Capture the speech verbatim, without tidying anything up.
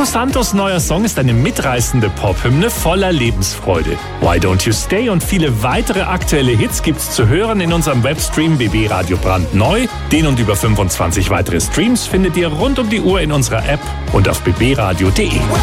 Santos neuer Song ist eine mitreißende Pop-Hymne voller Lebensfreude. Why Don't You Stay und viele weitere aktuelle Hits gibt's zu hören in unserem Webstream B B Radio brandneu. Den und über fünfundzwanzig weitere Streams findet ihr rund um die Uhr in unserer App und auf b b radio punkt d e.